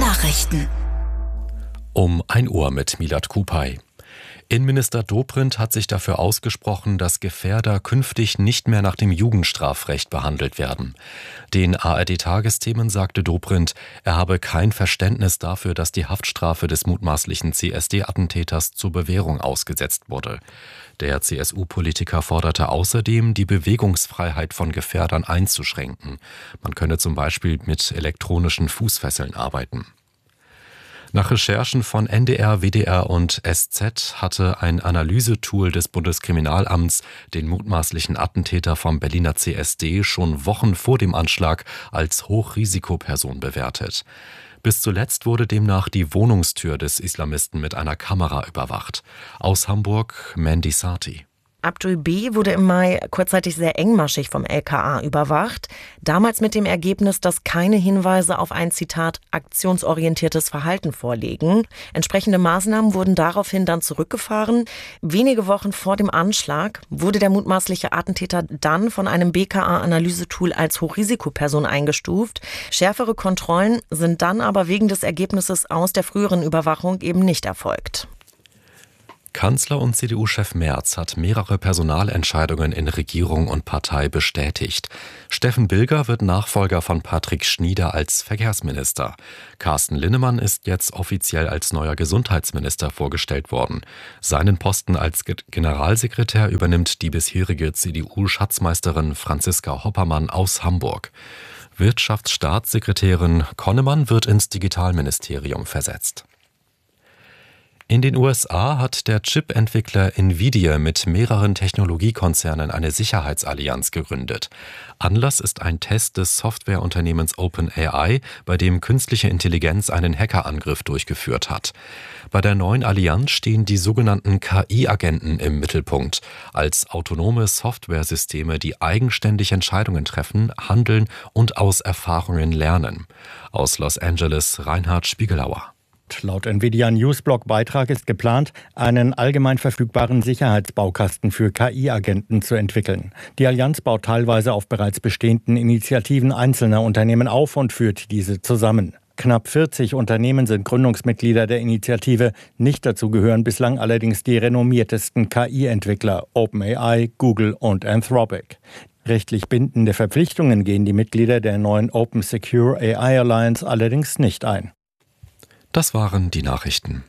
Nachrichten. Um 1 Uhr mit Milad Kupay. Innenminister Dobrindt hat sich dafür ausgesprochen, dass Gefährder künftig nicht mehr nach dem Jugendstrafrecht behandelt werden. Den ARD-Tagesthemen sagte Dobrindt, er habe kein Verständnis dafür, dass die Haftstrafe des mutmaßlichen CSD-Attentäters zur Bewährung ausgesetzt wurde. Der CSU-Politiker forderte außerdem, die Bewegungsfreiheit von Gefährdern einzuschränken. Man könne zum Beispiel mit elektronischen Fußfesseln arbeiten. Nach Recherchen von NDR, WDR und SZ hatte ein Analysetool des Bundeskriminalamts den mutmaßlichen Attentäter vom Berliner CSD schon Wochen vor dem Anschlag als Hochrisikoperson bewertet. Bis zuletzt wurde demnach die Wohnungstür des Islamisten mit einer Kamera überwacht. Aus Hamburg, Mandy Sati. Abdul B. wurde im Mai kurzzeitig sehr engmaschig vom LKA überwacht. Damals mit dem Ergebnis, dass keine Hinweise auf ein, Zitat, aktionsorientiertes Verhalten vorliegen. Entsprechende Maßnahmen wurden daraufhin dann zurückgefahren. Wenige Wochen vor dem Anschlag wurde der mutmaßliche Attentäter dann von einem BKA-Analysetool als Hochrisikoperson eingestuft. Schärfere Kontrollen sind dann aber wegen des Ergebnisses aus der früheren Überwachung eben nicht erfolgt. Kanzler und CDU-Chef Merz hat mehrere Personalentscheidungen in Regierung und Partei bestätigt. Steffen Bilger wird Nachfolger von Patrick Schnieder als Verkehrsminister. Carsten Linnemann ist jetzt offiziell als neuer Gesundheitsminister vorgestellt worden. Seinen Posten als Generalsekretär übernimmt die bisherige CDU-Schatzmeisterin Franziska Hoppermann aus Hamburg. Wirtschaftsstaatssekretärin Konnemann wird ins Digitalministerium versetzt. In den USA hat der Chip-Entwickler Nvidia mit mehreren Technologiekonzernen eine Sicherheitsallianz gegründet. Anlass ist ein Test des Softwareunternehmens OpenAI, bei dem künstliche Intelligenz einen Hackerangriff durchgeführt hat. Bei der neuen Allianz stehen die sogenannten KI-Agenten im Mittelpunkt, als autonome Softwaresysteme, die eigenständig Entscheidungen treffen, handeln und aus Erfahrungen lernen. Aus Los Angeles, Reinhard Spiegelauer. Laut NVIDIA-Newsblog-Beitrag ist geplant, einen allgemein verfügbaren Sicherheitsbaukasten für KI-Agenten zu entwickeln. Die Allianz baut teilweise auf bereits bestehenden Initiativen einzelner Unternehmen auf und führt diese zusammen. Knapp 40 Unternehmen sind Gründungsmitglieder der Initiative. Nicht dazu gehören bislang allerdings die renommiertesten KI-Entwickler OpenAI, Google und Anthropic. Rechtlich bindende Verpflichtungen gehen die Mitglieder der neuen Open Secure AI Alliance allerdings nicht ein. Das waren die Nachrichten.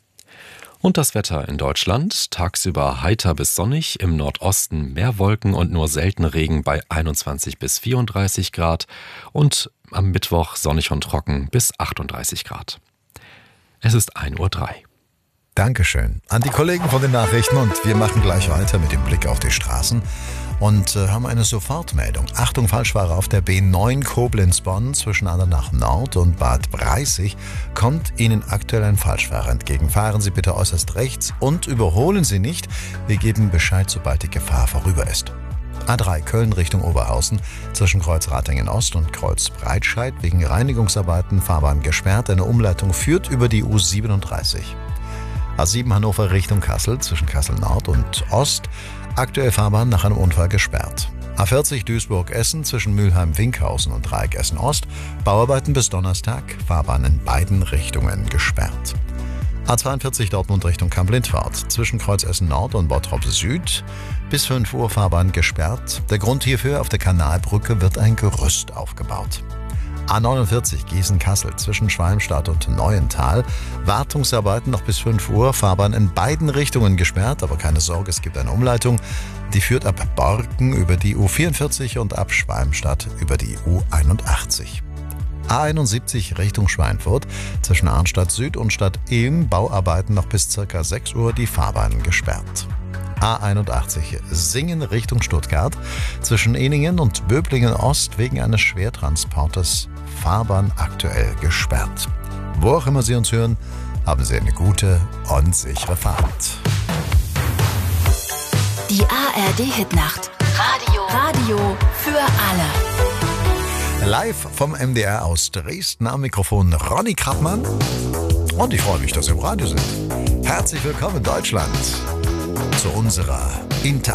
Und das Wetter in Deutschland: tagsüber heiter bis sonnig, im Nordosten mehr Wolken und nur selten Regen bei 21 bis 34 Grad und am Mittwoch sonnig und trocken bis 38 Grad. Es ist 1:03 Uhr. Dankeschön an die Kollegen von den Nachrichten und wir machen gleich weiter mit dem Blick auf die Straßen und haben eine Sofortmeldung. Achtung, Falschfahrer auf der B9 Koblenz-Bonn zwischen Andernach Nord und Bad Breisig kommt Ihnen aktuell ein Falschfahrer entgegen. Fahren Sie bitte äußerst rechts und überholen Sie nicht. Wir geben Bescheid, sobald die Gefahr vorüber ist. A3 Köln Richtung Oberhausen zwischen Kreuz Ratingen Ost und Kreuz Breitscheid wegen Reinigungsarbeiten Fahrbahn gesperrt. Eine Umleitung führt über die U37. A7 Hannover Richtung Kassel zwischen Kassel Nord und Ost. Aktuell Fahrbahn nach einem Unfall gesperrt. A40 Duisburg-Essen zwischen Mülheim-Winkhausen und Dreieck Essen-Ost. Bauarbeiten bis Donnerstag. Fahrbahn in beiden Richtungen gesperrt. A42 Dortmund Richtung Kamp-Lindfahrt zwischen Kreuz Essen Nord und Bottrop Süd. Bis 5 Uhr Fahrbahn gesperrt. Der Grund hierfür: auf der Kanalbrücke wird ein Gerüst aufgebaut. A49 Gießen-Kassel zwischen Schwalmstadt und Neuental. Wartungsarbeiten noch bis 5 Uhr. Fahrbahn in beiden Richtungen gesperrt, aber keine Sorge, es gibt eine Umleitung. Die führt ab Borken über die U44 und ab Schwalmstadt über die U81. A71 Richtung Schweinfurt zwischen Arnstadt Süd und Stadt Ilm. Bauarbeiten noch bis ca. 6 Uhr, die Fahrbahn gesperrt. A81 Singen Richtung Stuttgart zwischen Ehningen und Böblingen Ost wegen eines Schwertransportes. Fahrbahn aktuell gesperrt. Wo auch immer Sie uns hören, haben Sie eine gute und sichere Fahrt. Die ARD-Hitnacht. Radio für alle. Live vom MDR aus Dresden am Mikrofon Ronny Krappmann. Und ich freue mich, dass Sie im Radio sind. Herzlich willkommen, Deutschland, zu unserer